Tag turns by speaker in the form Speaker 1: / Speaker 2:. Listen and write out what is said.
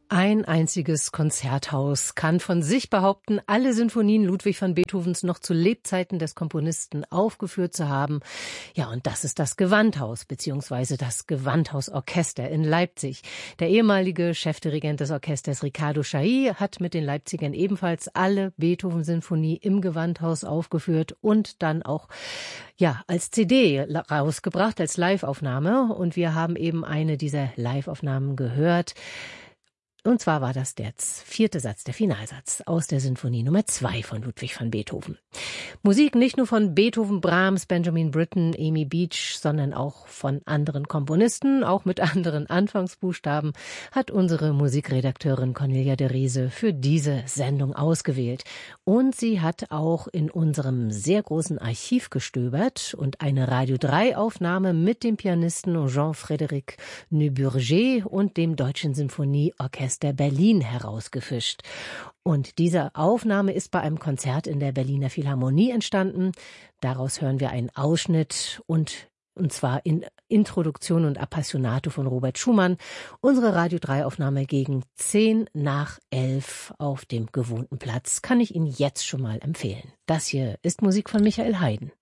Speaker 1: Ein einziges Konzerthaus kann von sich behaupten, alle Sinfonien Ludwig van Beethovens noch zu Lebzeiten des Komponisten aufgeführt zu haben. Ja, und das ist das Gewandhaus bzw. das Gewandhausorchester in Leipzig. Der ehemalige Chefdirigent des Orchesters Riccardo Chailly hat mit den Leipzigern ebenfalls alle Beethoven-Sinfonie im Gewandhaus aufgeführt und dann auch als CD rausgebracht, als Live-Aufnahme. Und wir haben eben eine dieser Live-Aufnahmen gehört. Und zwar war das der 4. Satz, der Finalsatz aus der Sinfonie Nummer 2 von Ludwig van Beethoven. Musik nicht nur von Beethoven, Brahms, Benjamin Britten, Amy Beach, sondern auch von anderen Komponisten, auch mit anderen Anfangsbuchstaben, hat unsere Musikredakteurin Cornelia de Riese für diese Sendung ausgewählt. Und sie hat auch in unserem sehr großen Archiv gestöbert und eine Radio 3 Aufnahme mit dem Pianisten Jean-Frédéric Neuburger und dem Deutschen Sinfonieorchester Berlin herausgefischt. Und diese Aufnahme ist bei einem Konzert in der Berliner Philharmonie entstanden. Daraus hören wir einen Ausschnitt und zwar in Introduktion und Appassionato von Robert Schumann. Unsere Radio 3 Aufnahme gegen 10:11 auf dem gewohnten Platz kann ich Ihnen jetzt schon mal empfehlen. Das hier ist Musik von Michael Haydn.